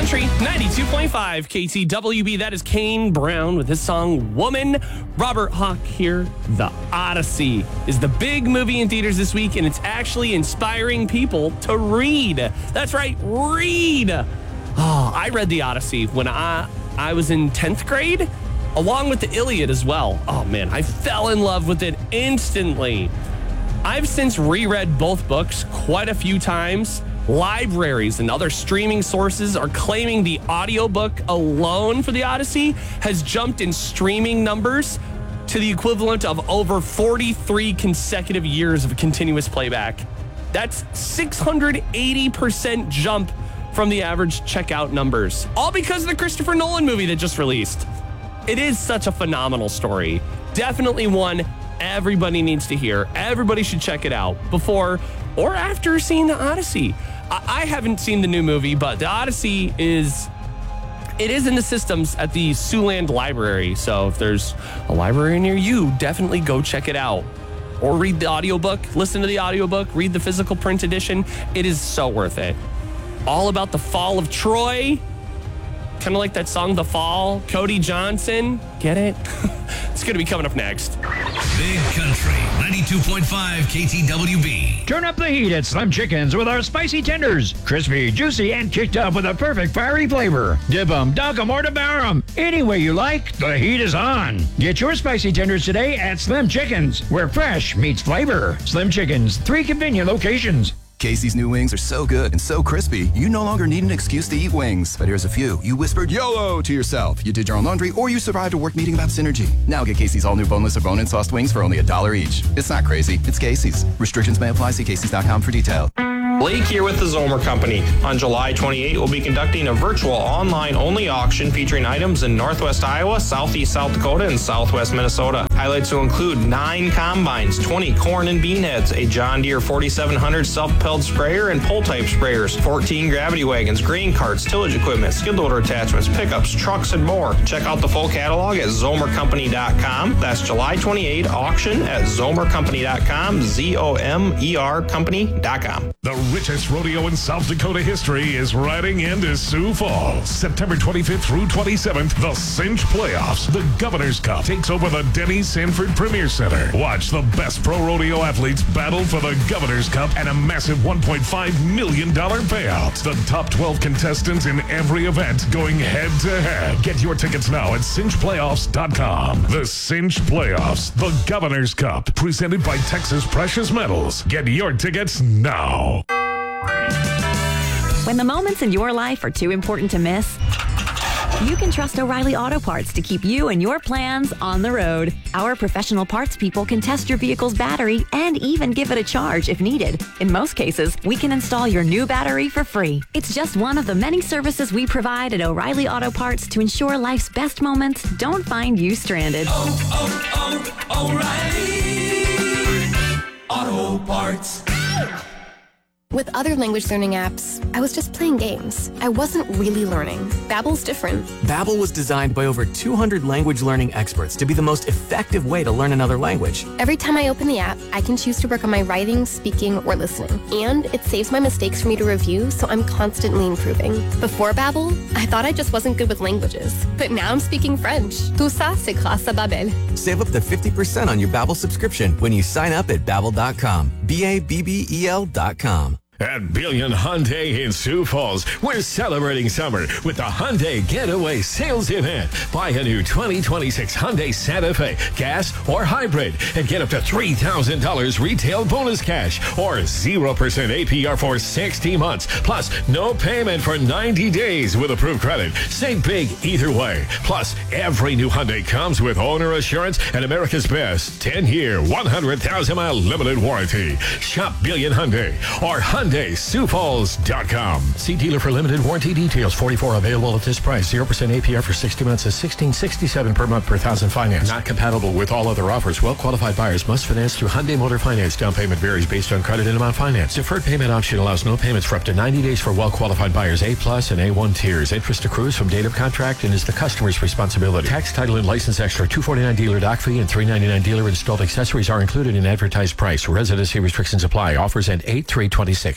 Country 92.5 KTWB. That is Kane Brown with his song Woman. Robert Hawk here. The Odyssey is the big movie in theaters this week, and it's actually inspiring people to read. That's right, read. Oh, I read The Odyssey when I was in 10th grade, along with the Iliad as well. Oh man, I fell in love with it instantly. I've since reread both books quite a few times. Libraries and other streaming sources are claiming the audiobook alone for The Odyssey has jumped in streaming numbers to the equivalent of over 43 consecutive years of continuous playback. That's 680% jump from the average checkout numbers, all because of the Christopher Nolan movie that just released. It is such a phenomenal story. Definitely one everybody needs to hear. Everybody should check it out before or after seeing The Odyssey. I haven't seen the new movie, but The Odyssey is in the systems at the Siouxland Library. So if there's a library near you, definitely go check it out. Or read the audiobook, listen to the audiobook, read the physical print edition. It is so worth it. All about the fall of Troy. Kind of like that song, The Fall, Cody Johnson. Get it? It's going to be coming up next. Big Country 92.5 KTWB. Turn up the heat at Slim Chickens with our spicy tenders. Crispy, juicy, and kicked up with a perfect fiery flavor. Dip 'em, dunk 'em, or devour 'em. Any way you like, the heat is on. Get your spicy tenders today at Slim Chickens, where fresh meets flavor. Slim Chickens, 3 convenient locations. Casey's new wings are so good and so crispy, you no longer need an excuse to eat wings. But here's a few. You whispered YOLO to yourself. You did your own laundry, or you survived a work meeting about synergy. Now get Casey's all-new boneless or bone-in sauced wings for only $1 each. It's not crazy. It's Casey's. Restrictions may apply. See Casey's.com for details. Blake here with the Zomer Company. On July 28, we'll be conducting a virtual online-only auction featuring items in Northwest Iowa, Southeast South Dakota, and Southwest Minnesota. Highlights will include 9 combines, 20 corn and bean heads, a John Deere 4700 self-propelled sprayer and pull-type sprayers, 14 gravity wagons, grain carts, tillage equipment, skid loader attachments, pickups, trucks, and more. Check out the full catalog at zomercompany.com. That's July 28, auction at zomercompany.com, ZOMER company.com. The richest rodeo in South Dakota history is riding into Sioux Falls. September 25th through 27th, the Cinch Playoffs. The Governor's Cup takes over the Denny Sanford Premier Center. Watch the best pro rodeo athletes battle for the Governor's Cup and a massive $1.5 million payout. The top 12 contestants in every event going head-to-head. Get your tickets now at cinchplayoffs.com. The Cinch Playoffs, the Governor's Cup, presented by Texas Precious Metals. Get your tickets now. When the moments in your life are too important to miss, you can trust O'Reilly Auto Parts to keep you and your plans on the road. Our professional parts people can test your vehicle's battery and even give it a charge if needed. In most cases, we can install your new battery for free. It's just one of the many services we provide at O'Reilly Auto Parts to ensure life's best moments don't find you stranded. O'Reilly Auto Parts. With other language learning apps, I was just playing games. I wasn't really learning. Babbel's different. Babbel was designed by over 200 language learning experts to be the most effective way to learn another language. Every time I open the app, I can choose to work on my writing, speaking, or listening. And it saves my mistakes for me to review, so I'm constantly improving. Before Babbel, I thought I just wasn't good with languages. But now I'm speaking French. Tout ça, c'est grâce à Babbel. Save up to 50% on your Babbel subscription when you sign up at Babbel.com. BABBEL.com. At Billion Hyundai in Sioux Falls, we're celebrating summer with the Hyundai Getaway Sales Event. Buy a new 2026 Hyundai Santa Fe, gas or hybrid, and get up to $3,000 retail bonus cash or 0% APR for 60 months. Plus, no payment for 90 days with approved credit. Save big either way. Plus, every new Hyundai comes with owner assurance and America's best 10-year, 100,000-mile limited warranty. Shop Billion Hyundai or HyundaiSiouxFalls.com. See dealer for limited warranty details. 44 available at this price. 0% APR for 60 months is $16.67 per month per thousand finance. Not compatible with all other offers. Well-qualified buyers must finance through Hyundai Motor Finance. Down payment varies based on credit and amount financed. Deferred payment option allows no payments for up to 90 days for well-qualified buyers. A+ and A1 tiers. Interest accrues from date of contract and is the customer's responsibility. Tax, title, and license extra. $249 dealer dock fee and $399 dealer installed accessories are included in advertised price. Residency restrictions apply. Offers end 8/3/26.